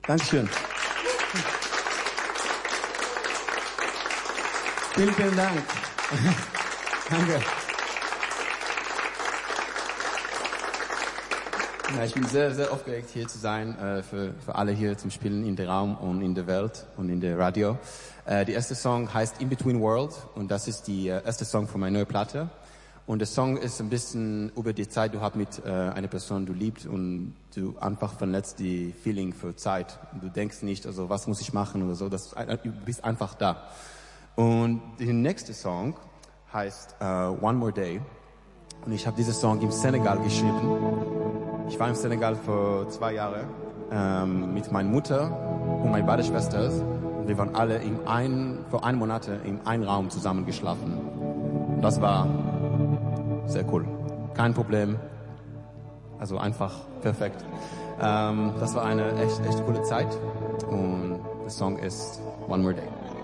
Dankeschön. Vielen, vielen Dank. Danke. Ja, ich bin sehr, sehr aufgeregt, hier zu sein, für alle hier zum Spielen in der Raum und in der Welt und in der Radio. Die erste Song heißt In Between World und das ist die erste Song von meiner neuen Platte. Und der Song ist ein bisschen über die Zeit, du hast mit einer Person, du liebst und du einfach verletzt die Feeling für Zeit. Du denkst nicht, also was muss ich machen oder so, du bist einfach da. Und der nächste Song heißt One More Day und ich habe diesen Song im Senegal geschrieben. Ich war im Senegal vor 2 Jahren mit meiner Mutter und meinen beiden Schwestern. Und wir waren alle vor 1 Monat in einem Raum zusammen geschlafen. Und das war sehr cool. Kein Problem. Also einfach perfekt. Das war eine echt coole Zeit. Und der Song ist One More Day.